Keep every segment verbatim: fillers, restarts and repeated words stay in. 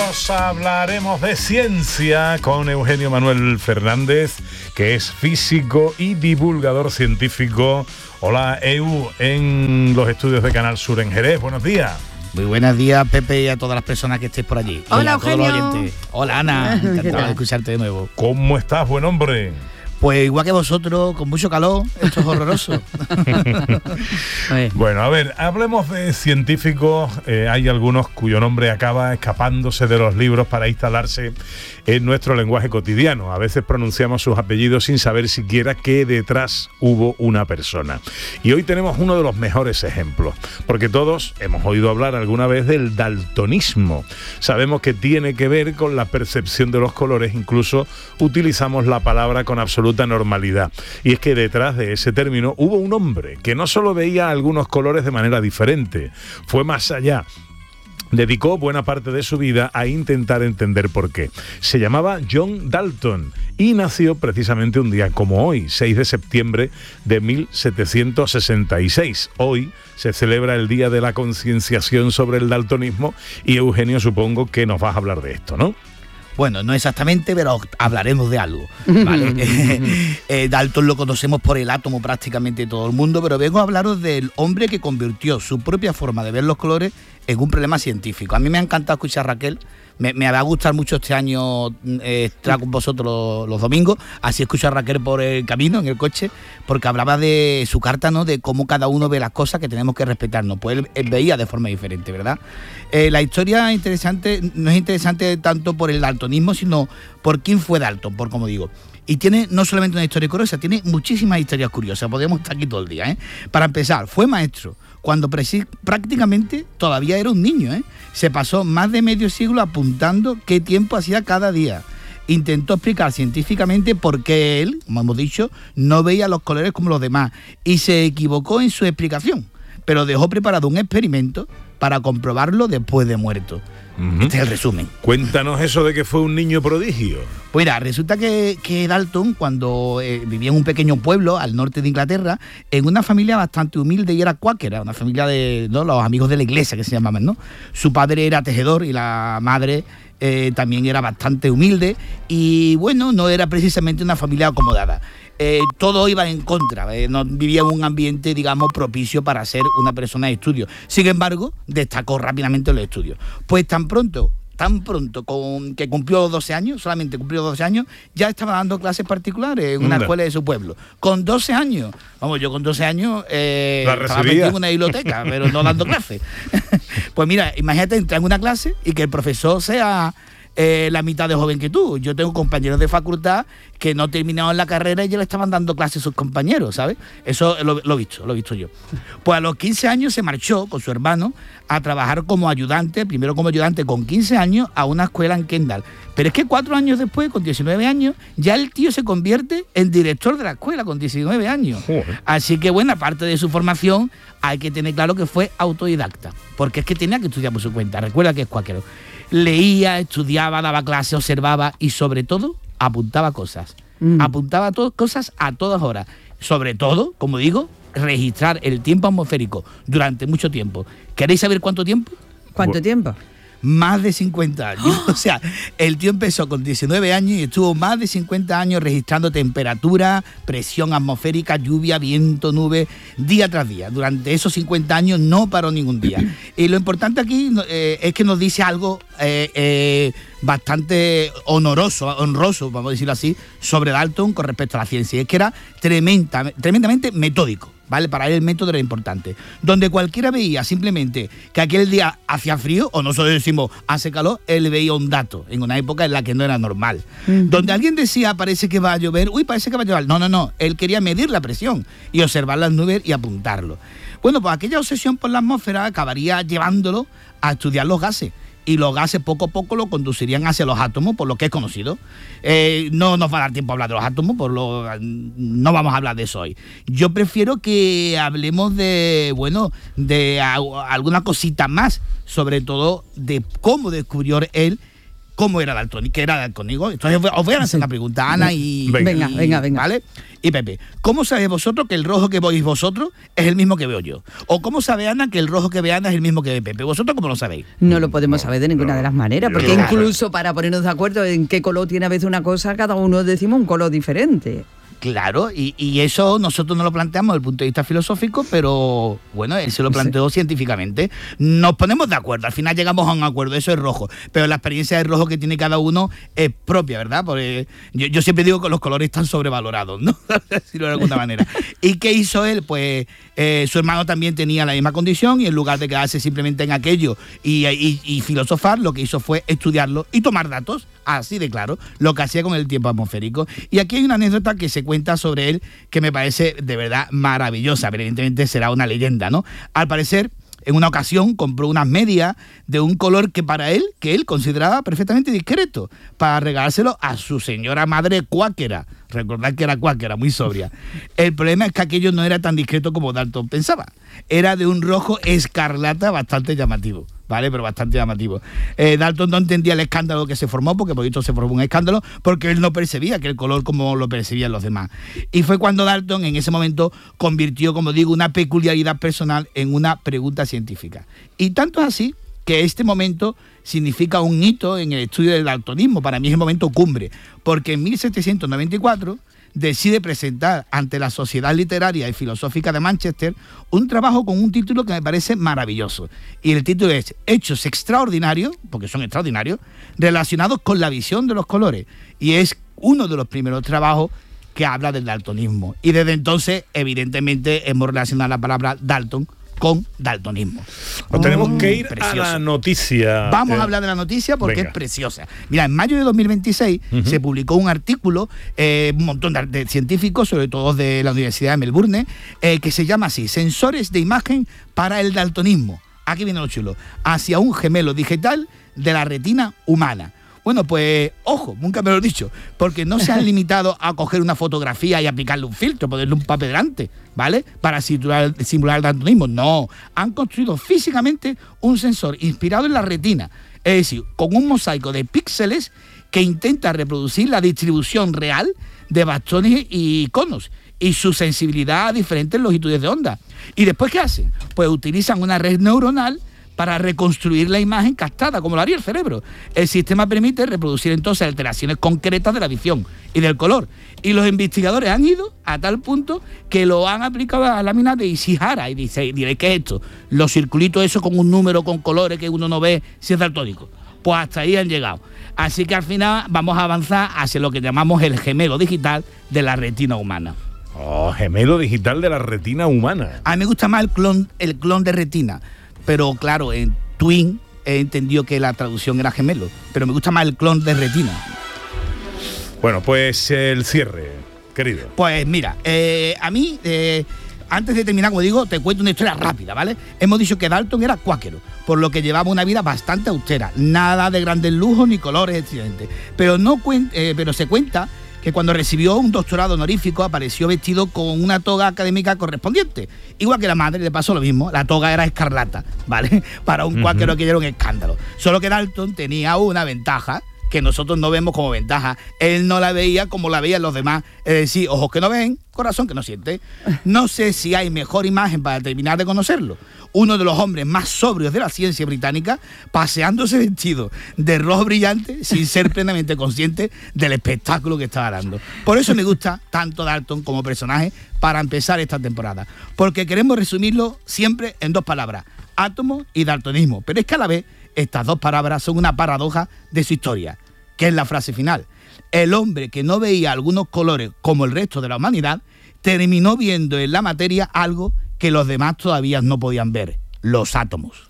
nosotros hablaremos de ciencia con Eugenio Manuel Fernández, que es físico y divulgador científico. Hola, Eu, en los estudios de Canal Sur en Jerez. Buenos días. Muy buenos días, Pepe, y a todas las personas que estéis por allí. Hola, y a todos los Eugenio. oyentes. Hola, Ana. Encantado de escucharte de nuevo. ¿Cómo estás, buen hombre? Pues igual que vosotros, con mucho calor. Esto es horroroso. Bueno, a ver, hablemos de científicos. Eh, hay algunos cuyo nombre acaba escapándose de los libros para instalarse en nuestro lenguaje cotidiano. A veces pronunciamos sus apellidos sin saber siquiera que detrás hubo una persona. Y hoy tenemos uno de los mejores ejemplos, porque todos hemos oído hablar alguna vez del daltonismo. Sabemos que tiene que ver con la percepción de los colores, incluso utilizamos la palabra con absoluta normalidad. Y es que detrás de ese término hubo un hombre que no solo veía algunos colores de manera diferente, fue más allá. Dedicó buena parte de su vida a intentar entender por qué. Se llamaba John Dalton y nació precisamente un día como hoy, seis de septiembre de mil setecientos sesenta y seis. Hoy se celebra el Día de la Concienciación sobre el Daltonismo y Eugenio, supongo que nos vas a hablar de esto, ¿no? Bueno, no exactamente, pero hablaremos de algo, ¿vale? eh, Dalton lo conocemos por el átomo prácticamente todo el mundo, pero vengo a hablaros del hombre que convirtió su propia forma de ver los colores en un problema científico. A mí me ha encantado escuchar a Raquel, me, me va a gustar mucho este año eh, estar con vosotros los, los domingos, así escucho a Raquel por el camino, en el coche, porque hablaba de su carta, ¿no? De cómo cada uno ve las cosas, que tenemos que respetarnos. Pues él, él veía de forma diferente, ¿verdad? Eh, la historia interesante no es interesante tanto por el daltonismo, sino por quién fue Dalton, por como digo. Y tiene no solamente una historia curiosa, tiene muchísimas historias curiosas. Podemos estar aquí todo el día, ¿eh? Para empezar, fue maestro cuando prácticamente todavía era un niño, ¿eh? Se pasó más de medio siglo apuntando qué tiempo hacía cada día. Intentó explicar científicamente por qué él, como hemos dicho, no veía los colores como los demás y se equivocó en su explicación, pero dejó preparado un experimento para comprobarlo después de muerto. Uh-huh. Este es el resumen. Cuéntanos eso de que fue un niño prodigio. Pues mira, resulta que, que Dalton, cuando eh, vivía en un pequeño pueblo al norte de Inglaterra, en una familia bastante humilde y era cuáquera, una familia de, ¿no?, los amigos de la iglesia que se llamaban, ¿no? Su padre era tejedor y la madre eh, también era bastante humilde y bueno, no era precisamente una familia acomodada. Eh, todo iba en contra, eh, no vivía en un ambiente, digamos, propicio para ser una persona de estudio. Sin embargo, destacó rápidamente en los estudios. Pues tan pronto, tan pronto con, que cumplió doce años, solamente cumplió doce años, ya estaba dando clases particulares en una escuela de su pueblo. Con doce años, vamos, yo con doce años eh, estaba metido en una biblioteca, pero no dando clases. Pues mira, imagínate entrar en una clase y que el profesor sea Eh, la mitad de joven que tú. Yo tengo compañeros de facultad que no terminaron la carrera y ya le estaban dando clases a sus compañeros, ¿sabes? Eso lo, lo he visto, lo he visto yo. Pues a los quince años se marchó con su hermano a trabajar como ayudante, primero como ayudante con quince años, a una escuela en Kendall. Pero es que cuatro años después, con diecinueve años, ya el tío se convierte en director de la escuela con diecinueve años. Joder. Así que, bueno, aparte de su formación, hay que tener claro que fue autodidacta, porque es que tenía que estudiar por su cuenta. Recuerda que es cuáquero. Leía, estudiaba, daba clases, observaba y sobre todo apuntaba cosas. Mm. Apuntaba to- cosas a todas horas. Sobre todo, como digo, registrar el tiempo atmosférico durante mucho tiempo. ¿Queréis saber cuánto tiempo? ¿Cuánto tiempo? Más de cincuenta años. ¡Oh! O sea, el tío empezó con diecinueve años y estuvo más de cincuenta años registrando temperatura, presión atmosférica, lluvia, viento, nube, día tras día. Durante esos cincuenta años no paró ningún día. Y lo importante aquí eh, es que nos dice algo eh, eh, bastante honoroso, honroso, vamos a decirlo así, sobre Dalton con respecto a la ciencia. Y es que era tremenda, tremendamente metódico. ¿Vale? Para él el método era importante. Donde cualquiera veía simplemente que aquel día hacía frío, o nosotros decimos hace calor, él veía un dato, en una época en la que no era normal. Uh-huh. Donde alguien decía parece que va a llover, uy, parece que va a llover. No, no, no, él quería medir la presión y observar las nubes y apuntarlo. Bueno, pues aquella obsesión por la atmósfera acabaría llevándolo a estudiar los gases. Y los gases poco a poco lo conducirían hacia los átomos, por lo que es conocido. Eh, no nos va a dar tiempo a hablar de los átomos, por lo no vamos a hablar de eso hoy. Yo prefiero que hablemos de, bueno, de a, alguna cosita más, sobre todo de cómo descubrió él cómo era daltónico, qué era daltónico. Entonces os voy a hacer una pregunta, Ana y... Venga, y, venga, venga. ¿Vale? Y Pepe, ¿cómo sabéis vosotros que el rojo que veis vosotros es el mismo que veo yo? ¿O cómo sabe Ana que el rojo que ve Ana es el mismo que ve Pepe? ¿Vosotros cómo lo sabéis? No lo podemos No, saber de ninguna no, de las maneras, yo porque no. incluso para ponernos de acuerdo en qué color tiene a veces una cosa, cada uno decimos un color diferente. Claro, y, y eso nosotros no lo planteamos desde el punto de vista filosófico, pero bueno, él se lo planteó sí. científicamente. Nos ponemos de acuerdo, al final llegamos a un acuerdo, eso es rojo, pero la experiencia de rojo que tiene cada uno es propia, ¿verdad? Porque yo, yo siempre digo que los colores están sobrevalorados, ¿no? Decirlo de alguna manera. ¿Y qué hizo él? Pues eh, su hermano también tenía la misma condición y en lugar de quedarse simplemente en aquello y, y, y filosofar, lo que hizo fue estudiarlo y tomar datos, así de claro, lo que hacía con el tiempo atmosférico. Y aquí hay una anécdota que se cuenta sobre él que me parece de verdad maravillosa, pero evidentemente será una leyenda, ¿no? Al parecer, en una ocasión compró unas medias de un color que para él, que él consideraba perfectamente discreto, para regalárselo a su señora madre cuáquera. Recordad que era cuáquera, muy sobria. El problema es que aquello no era tan discreto como Dalton pensaba. Era de un rojo escarlata bastante llamativo, ¿vale? Pero bastante llamativo. Eh, Dalton no entendía el escándalo que se formó, porque por esto se formó un escándalo, porque él no percibía que el color como lo percibían los demás. Y fue cuando Dalton, en ese momento, convirtió, como digo, una peculiaridad personal en una pregunta científica. Y tanto es así que este momento significa un hito en el estudio del daltonismo. Para mí es el momento cumbre, porque en mil setecientos noventa y cuatro decide presentar ante la Sociedad Literaria y Filosófica de Manchester un trabajo con un título que me parece maravilloso. Y el título es Hechos extraordinarios, porque son extraordinarios, relacionados con la visión de los colores. Y es uno de los primeros trabajos que habla del daltonismo. Y desde entonces, evidentemente, hemos relacionado la palabra Dalton con daltonismo. Nos tenemos que ir Precioso. a la noticia. Vamos eh, a hablar de la noticia porque venga. es preciosa. Mira, en mayo de dos mil veintiséis uh-huh. se publicó un artículo, eh, un montón de, de científicos, sobre todo de la Universidad de Melbourne, eh, que se llama así, Sensores de imagen para el daltonismo. Aquí viene lo chulo. Hacia un gemelo digital de la retina humana. Bueno, pues, ojo, nunca me lo he dicho, porque no se han limitado a coger una fotografía y aplicarle un filtro, ponerle un papel delante, ¿vale? Para simular, simular el daltonismo. No, han construido físicamente un sensor inspirado en la retina, es decir, con un mosaico de píxeles que intenta reproducir la distribución real de bastones y conos y su sensibilidad a diferentes longitudes de onda. ¿Y después qué hacen? Pues utilizan una red neuronal para reconstruir la imagen captada, como lo haría el cerebro. El sistema permite reproducir entonces alteraciones concretas de la visión y del color. Y los investigadores han ido a tal punto que lo han aplicado a láminas de Ishihara. Y dice, diréis, ¿qué es esto? Los circulitos esos con un número, con colores que uno no ve si es daltónico. Pues hasta ahí han llegado. Así que al final vamos a avanzar hacia lo que llamamos el gemelo digital de la retina humana. Oh, gemelo digital de la retina humana. A mí me gusta más el clon, el clon de retina. Pero claro, en Twin he entendido que la traducción era gemelo, pero me gusta más el clon de retina. Bueno, pues el cierre, querido. Pues mira, eh, a mí, eh, antes de terminar, como digo, te cuento una historia rápida, ¿vale? Hemos dicho que Dalton era cuáquero, por lo que llevaba una vida bastante austera, nada de grandes lujos ni colores excelentes. Pero, no cuen- eh, pero se cuenta que cuando recibió un doctorado honorífico apareció vestido con una toga académica correspondiente. Igual que la madre, le pasó lo mismo, la toga era escarlata, ¿vale? Para un cuáquero uh-huh. que era un escándalo. Solo que Dalton tenía una ventaja que nosotros no vemos como ventaja. Él no la veía como la veían los demás. Es decir, ojos que no ven, corazón que no siente. No sé si hay mejor imagen para terminar de conocerlo. Uno de los hombres más sobrios de la ciencia británica, paseándose vestido de rojo brillante sin ser plenamente consciente del espectáculo que estaba dando. Por eso me gusta tanto Dalton como personaje para empezar esta temporada. Porque queremos resumirlo siempre en dos palabras: átomo y daltonismo. Pero es que a la vez estas dos palabras son una paradoja de su historia, que es la frase final. El hombre que no veía algunos colores como el resto de la humanidad, terminó viendo en la materia algo que los demás todavía no podían ver: los átomos.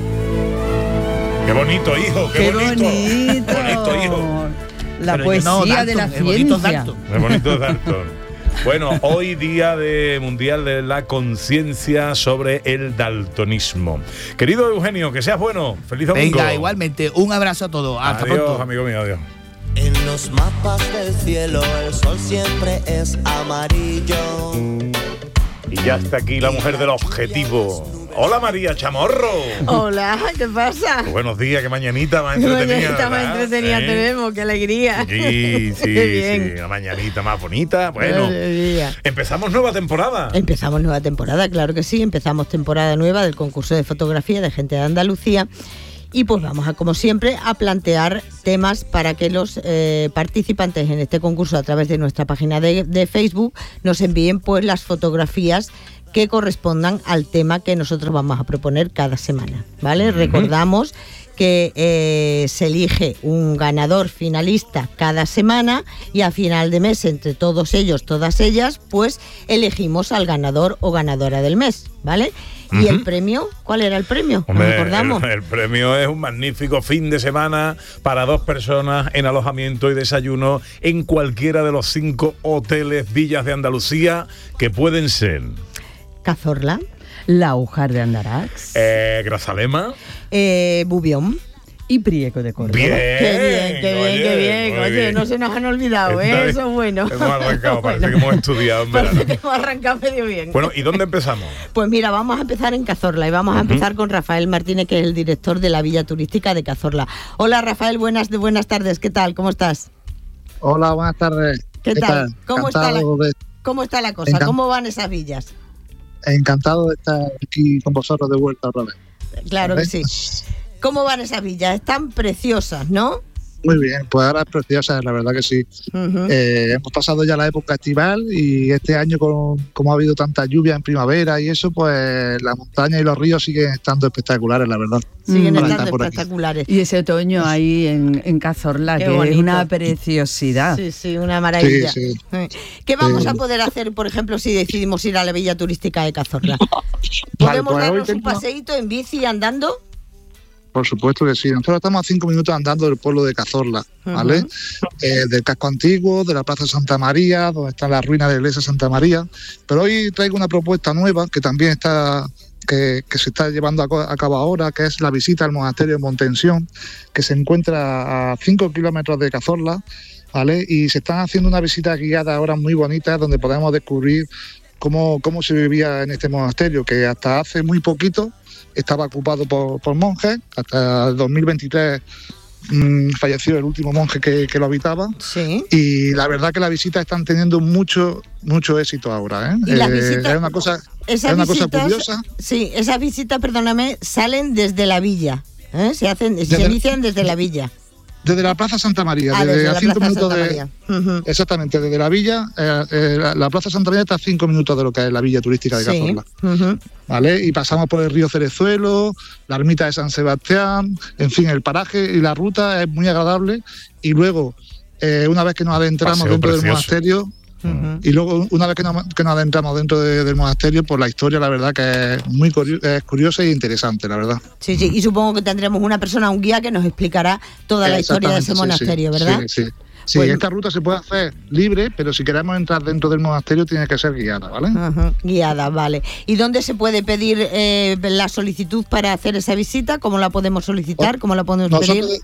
¡Qué bonito, hijo! ¡Qué, ¡Qué bonito! bonito! bonito, hijo! La Pero poesía no, Dalton, de la el bonito es ciencia. Dalton. ¡Qué bonito, Dalton! Bueno, hoy día de mundial de la conciencia sobre el daltonismo. Querido Eugenio, que seas bueno. Feliz domingo. Venga, igualmente, un abrazo a todos. Hasta adiós, pronto. amigo mío, adiós. En los mapas del cielo el sol siempre es amarillo. Y ya está aquí la mujer del objetivo. Hola, María Chamorro. Hola, ¿qué pasa? Buenos días, qué mañanita más Qué entretenida. mañanita más ¿verdad? entretenida ¿Eh? tenemos, qué alegría. Sí, sí, Qué bien. sí, la mañanita más bonita. Bueno, Qué alegría. empezamos nueva temporada. Empezamos nueva temporada, claro que sí. Empezamos temporada nueva del concurso de fotografía de gente de Andalucía. Y pues vamos a, como siempre, a plantear temas para que los eh, participantes en este concurso a través de nuestra página de, de Facebook nos envíen pues las fotografías que correspondan al tema que nosotros vamos a proponer cada semana, ¿vale? Uh-huh. Recordamos que eh, se elige un ganador finalista cada semana y a final de mes, entre todos ellos, todas ellas, pues elegimos al ganador o ganadora del mes, ¿vale? ¿Y uh-huh. el premio? ¿Cuál era el premio? Hombre, ¿Nos recordamos? El, el premio es un magnífico fin de semana para dos personas en alojamiento y desayuno en cualquiera de los cinco hoteles villas de Andalucía, que pueden ser Cazorla, La Ujar de Andarax, eh, Grazalema, eh, Bubión y Priego de Córdoba. Bien, qué bien, qué bien, qué bien. Oye, bien. No se nos han olvidado, ¿eh? Eso es bueno. Hemos arrancado, parece bueno. que hemos estudiado en verano. Parece que hemos arrancado medio bien. Bueno, ¿y dónde empezamos? Pues mira, vamos a empezar en Cazorla y vamos uh-huh. a empezar con Rafael Martínez, que es el director de la Villa Turística de Cazorla. Hola, Rafael, buenas, buenas tardes, ¿qué tal? ¿Cómo estás? Hola, buenas tardes. ¿Qué, ¿Qué tal? tal? ¿Cómo, está la, de... ¿Cómo está la cosa? Encant... ¿Cómo van esas villas? Encantado de estar aquí con vosotros de vuelta otra vez. Claro ¿Vale? que sí. ¿Cómo van esas villas? Están preciosas, ¿no? Muy bien, pues ahora es preciosa, la verdad que sí. Uh-huh. Eh, hemos pasado ya la época estival y este año, con, como ha habido tanta lluvia en primavera y eso, pues la montaña y los ríos siguen estando espectaculares, la verdad. Siguen mm, estando espectaculares. Y ese otoño ahí en, en Cazorla, Qué que bonito. Es una preciosidad. Sí, sí, una maravilla. Sí, sí. ¿Qué vamos sí. a poder hacer, por ejemplo, si decidimos ir a la Villa Turística de Cazorla? ¿Podemos vale, pues darnos un paseíto en bici andando? Por supuesto que sí. Nosotros estamos a cinco minutos andando del pueblo de Cazorla, ¿vale? Uh-huh. Eh, del casco antiguo, de la Plaza Santa María, donde están las ruinas de la iglesia Santa María. Pero hoy traigo una propuesta nueva que también está que, que se está llevando a, a cabo ahora, que es la visita al monasterio de Montensión, que se encuentra a cinco kilómetros de Cazorla, ¿vale? Y se están haciendo una visita guiada ahora muy bonita, donde podemos descubrir cómo, cómo se vivía en este monasterio, que hasta hace muy poquito estaba ocupado por, por monjes. Hasta el dos mil veintitrés mmm, falleció el último monje que, que lo habitaba. Sí. Y la verdad que las visitas están teniendo mucho mucho éxito ahora, ¿eh? ¿Y las eh, visitas, es una cosa, es esas una visitas, cosa curiosa. Sí, esas visitas, perdóname, salen desde la villa, ¿eh? Se hacen, desde, se inician desde la villa. Desde la Plaza Santa María, ah, desde, desde a cinco minutos Santa de. Uh-huh. Exactamente, desde la villa, eh, eh, la, la Plaza Santa María está a cinco minutos de lo que es la Villa Turística de Cazorla. Sí. Uh-huh. ¿Vale? Y pasamos por el río Cerezuelo, la ermita de San Sebastián, en fin, el paraje y la ruta es muy agradable. Y luego, eh, una vez que nos adentramos Paseo dentro precioso. del monasterio. Uh-huh. Y luego, una vez que nos, que nos adentramos dentro de, del monasterio, pues la historia, la verdad, que es muy curiosa, es curiosa e interesante, la verdad. Sí, sí, y supongo que tendremos una persona, un guía, que nos explicará toda la historia de ese sí, monasterio, sí, ¿verdad? Sí, sí. Sí, bueno. Esta ruta se puede hacer libre, pero si queremos entrar dentro del monasterio tiene que ser guiada, ¿vale? Uh-huh. Guiada, vale. ¿Y dónde se puede pedir eh, la solicitud para hacer esa visita? ¿Cómo la podemos solicitar? ¿Cómo la podemos Nosotros, pedir?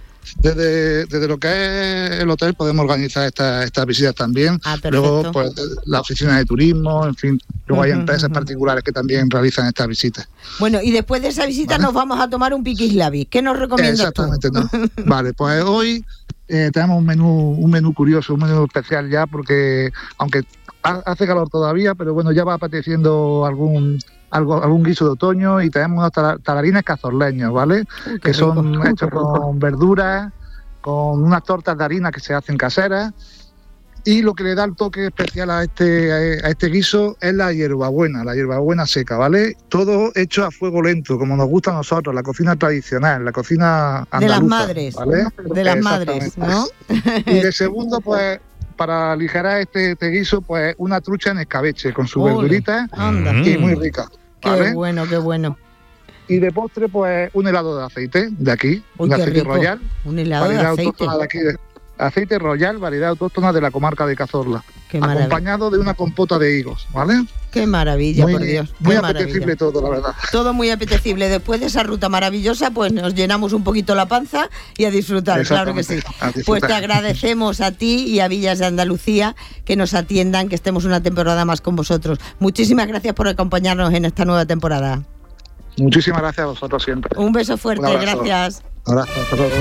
Desde, desde lo que es el hotel podemos organizar estas estas visitas también. Ah, luego, pues, la oficina de turismo, en fin. Luego uh-huh, hay empresas uh-huh. particulares que también realizan estas visitas. Bueno, y después de esa visita ¿Vale? nos vamos a tomar un piquislavi. ¿Qué nos recomiendas Exactamente, tú? No. Vale, pues hoy eh, tenemos un menú un menú curioso, un menú especial ya, porque aunque hace calor todavía, pero bueno, ya va apeteciendo algún algo, algún guiso de otoño, y tenemos unos talarines cazorleños, ¿vale? Uy, que rico, son rico, hechos rico. con verduras, con unas tortas de harina que se hacen caseras, y lo que le da el toque especial a este a este guiso es la hierbabuena, la hierbabuena seca, ¿vale? Todo hecho a fuego lento, como nos gusta a nosotros, la cocina tradicional, la cocina andaluza, de las madres, ¿vale? De las madres, ¿no? Y de segundo, pues, para aligerar este, este guiso, pues una trucha en escabeche con su verdurita y muy rica, ¿vale? Qué bueno, qué bueno. Y de postre, pues un helado de aceite de aquí, Uy, un aceite rico. royal. Un helado de aceite. De aquí, de, aceite royal, variedad autóctona de la comarca de Cazorla. Qué acompañado de una compota de higos, ¿vale? Qué maravilla, muy, por Dios. Muy qué apetecible maravilla. todo, la verdad. Todo muy apetecible. Después de esa ruta maravillosa, pues nos llenamos un poquito la panza y a disfrutar, claro que sí. Pues te agradecemos a ti y a Villas de Andalucía que nos atiendan, que estemos una temporada más con vosotros. Muchísimas gracias por acompañarnos en esta nueva temporada. Muchísimas gracias a vosotros siempre. Un beso fuerte, Un abrazo. gracias. Un abrazo, hasta luego.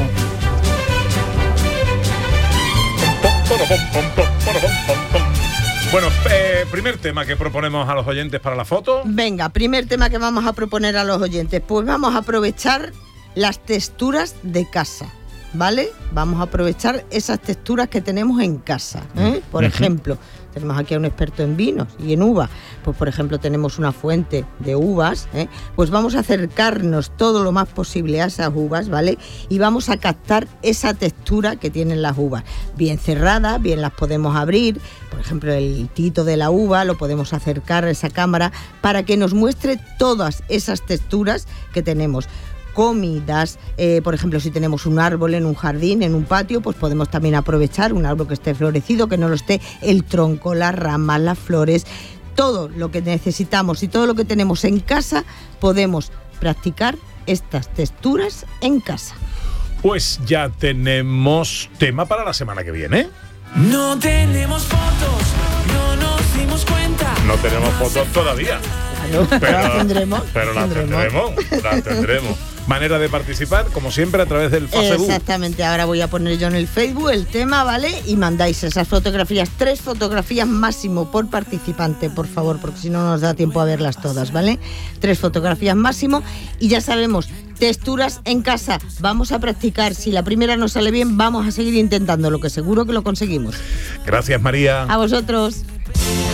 Bueno, eh, primer tema que proponemos a los oyentes para la foto. Venga, primer tema que vamos a proponer a los oyentes. Pues vamos a aprovechar las texturas de casa, ¿vale? Vamos a aprovechar esas texturas que tenemos en casa, ¿eh? Por uh-huh. ejemplo, tenemos aquí a un experto en vinos y en uva. Pues por ejemplo tenemos una fuente de uvas, ¿eh? Pues vamos a acercarnos todo lo más posible a esas uvas, ¿vale? Y vamos a captar esa textura que tienen las uvas. Bien cerradas, bien las podemos abrir. Por ejemplo, el tito de la uva lo podemos acercar a esa cámara para que nos muestre todas esas texturas que tenemos. Comidas, eh, por ejemplo, si tenemos un árbol en un jardín, en un patio, pues podemos también aprovechar un árbol que esté florecido, que no lo esté, el tronco, las ramas, las flores, todo lo que necesitamos y todo lo que tenemos en casa, podemos practicar estas texturas en casa. Pues ya tenemos tema para la semana que viene. No tenemos fotos, no nos dimos cuenta. No tenemos fotos todavía. Claro, pero las tendremos. Pero las tendremos, las tendremos. Manera de participar, como siempre, a través del Facebook. Exactamente, ahora voy a poner yo en el Facebook el tema, ¿vale? Y mandáis esas fotografías, tres fotografías máximo por participante, por favor, porque si no nos da tiempo a verlas todas, ¿vale? Tres fotografías máximo y ya sabemos, texturas en casa, vamos a practicar. Si la primera no sale bien, vamos a seguir intentando, lo que seguro que lo conseguimos. Gracias, María. A vosotros.